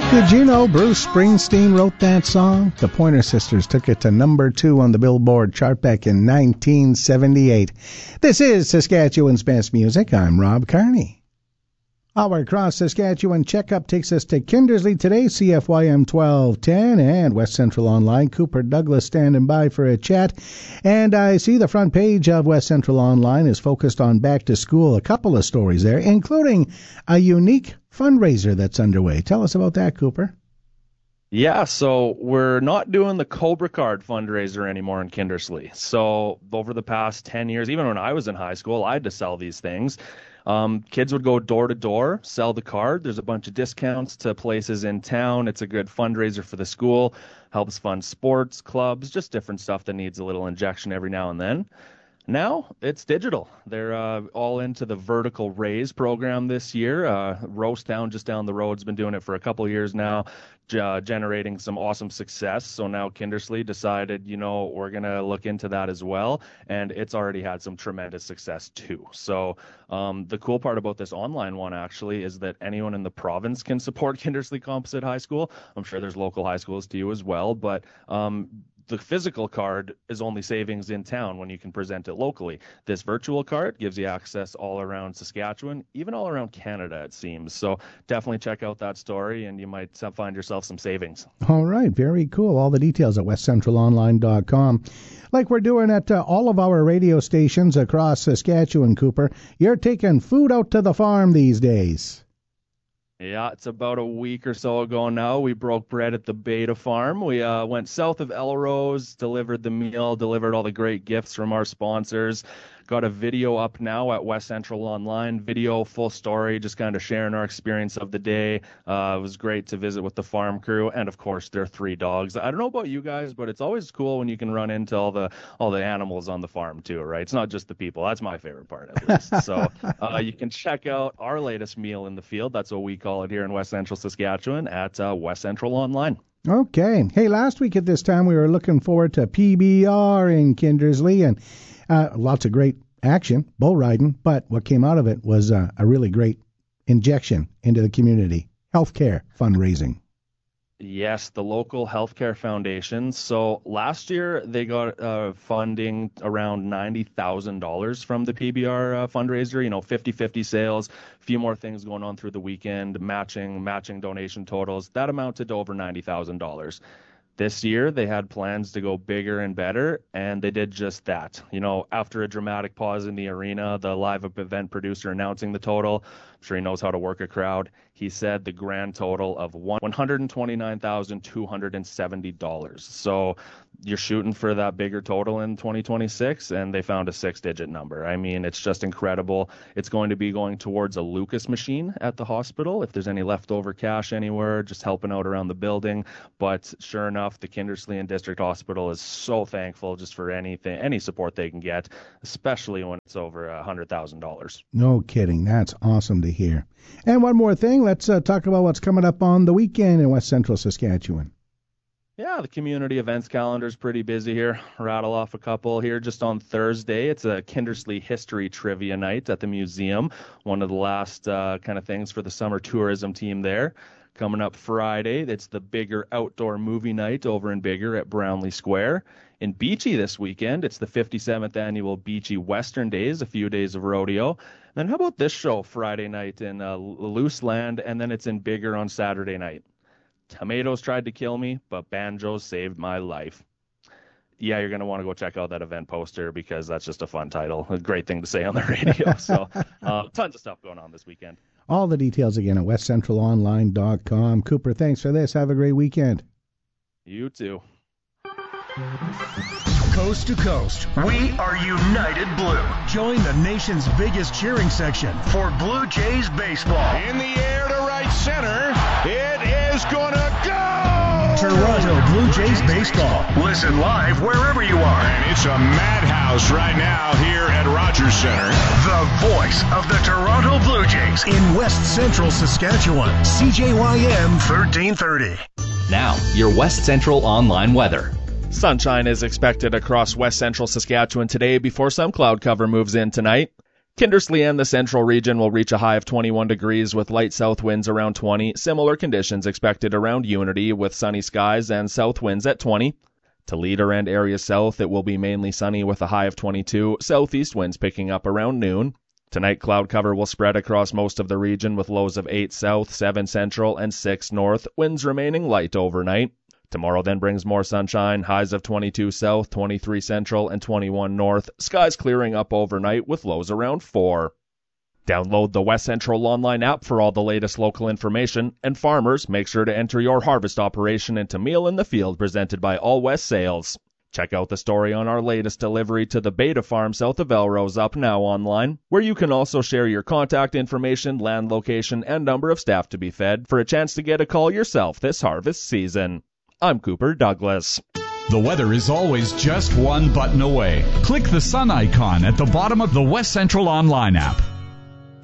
Did you know Bruce Springsteen wrote that song? The Pointer Sisters took it to number 2 on the Billboard chart back in 1978. This is Saskatchewan's Best Music. I'm Rob Carney. Our Cross Saskatchewan checkup takes us to Kindersley today, CFYM 1210, and West Central Online. Cooper Douglas standing by for a chat. And I see the front page of West Central Online is focused on back to school. A couple of stories there, including a unique fundraiser that's underway. Tell us about that, Cooper. Yeah, so we're not doing the Cobra Card fundraiser anymore in Kindersley. So over the past 10 years, even when I was in high school, I had to sell these things. Kids would go door to door, sell the card. There's a bunch of discounts to places in town. It's a good fundraiser for the school, helps fund sports, clubs, just different stuff that needs a little injection every now and then. Now it's digital. They're all into the Vertical Raise program this year. Roast Down just down the road has been doing it for a couple years now, generating some awesome success. So now Kindersley decided, we're going to look into that as well. And it's already had some tremendous success too. So the cool part about this online one actually is that anyone in the province can support Kindersley Composite High School. I'm sure there's local high schools to you as well, but the physical card is only savings in town when you can present it locally. This virtual card gives you access all around Saskatchewan, even all around Canada, it seems. So definitely check out that story, and you might find yourself some savings. All right, very cool. All the details at westcentralonline.com. Like we're doing at all of our radio stations across Saskatchewan, Cooper, you're taking food out to the farm these days. Yeah, it's about a week or so ago now. We broke bread at the Beta Farm. We went south of Elrose, delivered the meal, delivered all the great gifts from our sponsors. Got a video up now at West Central Online. Video, full story, just kind of sharing our experience of the day. It was great to visit with the farm crew, and of course, their 3 dogs. I don't know about you guys, but it's always cool when you can run into all the animals on the farm too, right? It's not just the people. That's my favorite part, at least. So you can check out our latest meal in the field. That's what we call it here in West Central Saskatchewan at West Central Online. Okay. Hey, last week at this time, we were looking forward to PBR in Kindersley, and lots of great action, bull riding, but what came out of it was a really great injection into the community. Healthcare fundraising. Yes, the local healthcare foundation. So last year they got funding around $90,000 from the PBR fundraiser. 50-50 sales, a few more things going on through the weekend, matching donation totals. That amounted to over $90,000. This year, they had plans to go bigger and better, and they did just that. After a dramatic pause in the arena, the live event producer announcing the total, I'm sure he knows how to work a crowd. He said the grand total of $129,270. So you're shooting for that bigger total in 2026, and they found a 6-digit number. I mean, it's just incredible. It's going to be going towards a Lucas machine at the hospital. If there's any leftover cash anywhere, just helping out around the building. But sure enough, the Kindersley and District Hospital is so thankful just for any support they can get, especially when it's over $100,000. No kidding. That's awesome to hear. And one more thing, let's talk about what's coming up on the weekend in West Central Saskatchewan. Yeah, the community events calendar is pretty busy here. Rattle off a couple here. Just on Thursday, it's a Kindersley History Trivia Night at the museum. One of the last kind of things for the summer tourism team there. Coming up Friday, it's the Bigger Outdoor Movie Night over in Bigger at Brownlee Square. In Beachy this weekend, it's the 57th annual Beachy Western Days, a few days of rodeo. Then how about this show Friday night in Loose Land, and then it's in Bigger on Saturday night. Tomatoes tried to kill me, but banjos saved my life. Yeah, you're going to want to go check out that event poster because that's just a fun title. A great thing to say on the radio. So tons of stuff going on this weekend. All the details again at westcentralonline.com. Cooper, thanks for this. Have a great weekend. You too. Coast to coast, we are United Blue. Join the nation's biggest cheering section for Blue Jays baseball. In the air to right center, it is gonna go! Toronto Blue Jays baseball. Listen live wherever you are. And it's a madhouse right now here at Rogers Center. The voice of the Toronto Blue Jays in West Central Saskatchewan. CJYM 1330. Now, your West Central Online weather. Sunshine is expected across West Central Saskatchewan today before some cloud cover moves in tonight. Kindersley and the central region will reach a high of 21 degrees with light south winds around 20. Similar conditions expected around Unity with sunny skies and south winds at 20. To Leader and areas south, it will be mainly sunny with a high of 22. Southeast winds picking up around noon. Tonight, cloud cover will spread across most of the region with lows of 8 south, 7 central, and 6 north. Winds remaining light overnight. Tomorrow then brings more sunshine, highs of 22 south, 23 central, and 21 north. Skies clearing up overnight with lows around 4. Download the West Central online app for all the latest local information. And farmers, make sure to enter your harvest operation into Meal in the Field presented by All West Sales. Check out the story on our latest delivery to the Beta Farm south of Elrose up now online, where you can also share your contact information, land location, and number of staff to be fed for a chance to get a call yourself this harvest season. I'm Cooper Douglas. The weather is always just one button away. Click the sun icon at the bottom of the West Central online app.